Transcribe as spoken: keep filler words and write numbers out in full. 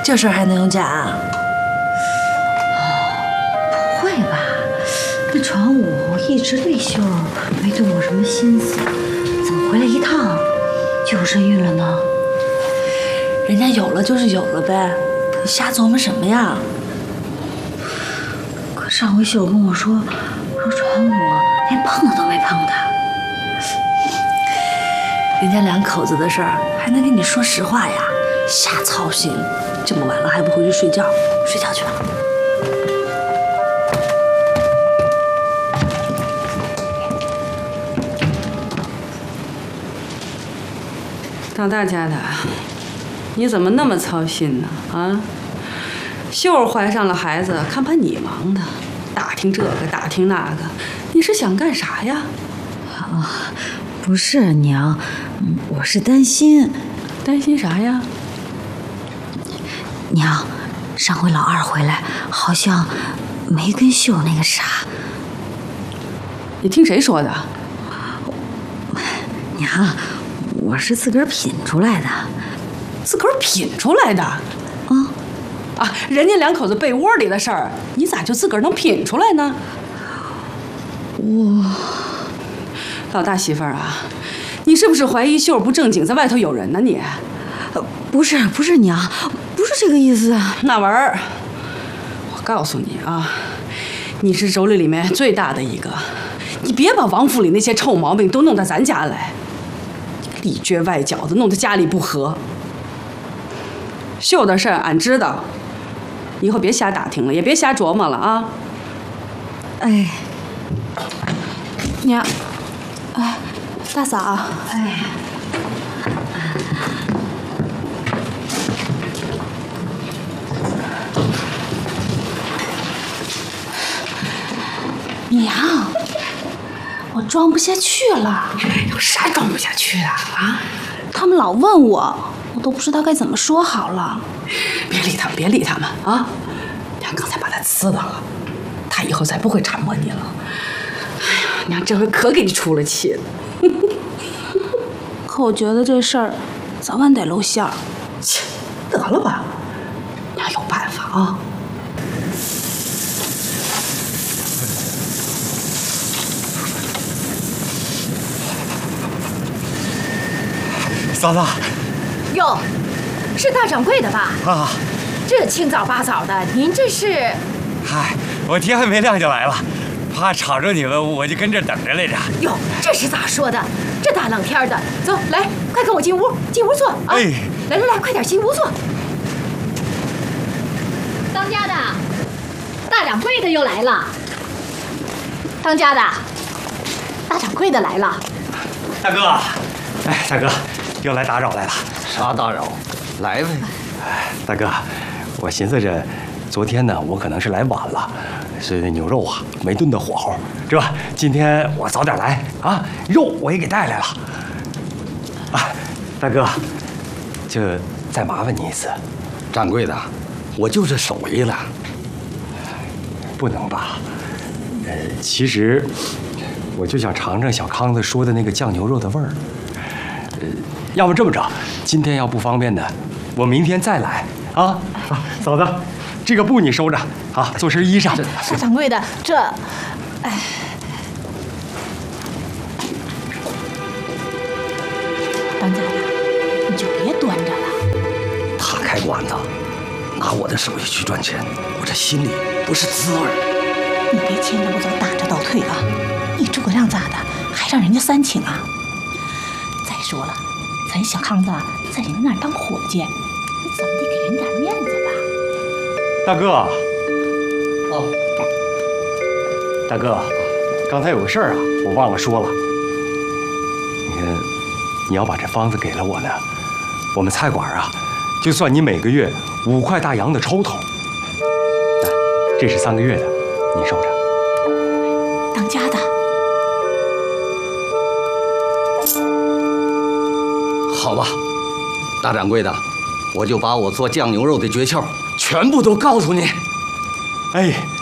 这事儿还能有假啊？ 不会吧？那传武一直对秀没动过什么心思，怎么回来一趟就有身孕了呢？ 人家有了就是有了呗，你瞎琢磨什么呀？ 可上回秀跟我说，说传武连碰都没碰他。 人家两口子的事儿还能跟你说实话呀？瞎操心！这么晚了还不回去睡觉？睡觉去吧。 当大家的，你怎么那么操心呢？啊，秀儿怀上了孩子，看把你忙的，打听这个打听那个，你是想干啥呀？ 啊，不是娘，我是担心。 担心啥呀？ 娘，上回老二回来好像没跟秀那个啥。 你听谁说的？ 娘，我是自个儿品出来的。 自个儿品出来的？啊啊！人家两口子被窝里的事儿，你咋就自个儿能品出来呢？ 我老大媳妇儿啊，你是不是怀疑秀儿不正经，在外头有人呢？你？ 不是不是娘，不是这个意思。 那玩意儿，我告诉你啊，你是妯娌里面最大的一个，你别把王府里那些臭毛病都弄到咱家来，里撅外搅的，弄得家里不和。秀的事儿俺知道，以后别瞎打听了，也别瞎琢磨了啊。 哎， 娘，哎，大嫂， 哎。 娘，我装不下去了。 有啥装不下去的啊？ 他们老问我，我都不知道该怎么说好了。 别理他们，别理他们啊！娘刚才把他呲到了，他以后再不会缠磨你了。哎呀，娘这回可给你出了气了。 可我觉得这事儿早晚得露馅儿。 切，得了吧，娘有办法啊。 嫂子， 哟，是大掌柜的吧？ 啊， 这清早八早的，您这是？ 嗨，我天还没亮就来了，怕吵着你们，我就跟这等着来着。 哟，这是咋说的？这大冷天的，走，来，快跟我进屋，进屋坐啊！ 哎， 来来来，快点进屋坐。当家的，大掌柜的又来了。当家的，大掌柜的来了。 大哥，哎，大哥。又来打扰来了， 啥打扰？来呗。 哎，大哥，我寻思着，昨天呢，我可能是来晚了，所以那牛肉啊没炖的火候，是吧？今天我早点来啊，肉我也给带来了。啊，大哥，就再麻烦你一次。 掌柜的，我就是手艺了。 不能吧？呃，其实我就想尝尝小康子说的那个酱牛肉的味儿。呃。要么这么着，今天要不方便的，我明天再来啊！啊，嫂子，这个布你收着啊，做身衣裳。 大掌柜的，这，哎，当家的，你就别端着了。 他开馆子，拿我的手艺去赚钱，我这心里不是滋味。 你别牵着我走，打着倒退啊！你诸葛亮咋的，还让人家三请啊？再说了。咱小康子在人家那儿当伙计，你怎么得给人点面子吧？ 大哥，哦，大哥，刚才有个事儿啊，我忘了说了。你看，你要把这方子给了我呢，我们菜馆啊，就算你每个月五块大洋的抽头。来，这是三个月的，你收着。 当家的。 好吧，大掌柜的，我就把我做酱牛肉的诀窍全部都告诉你。 哎。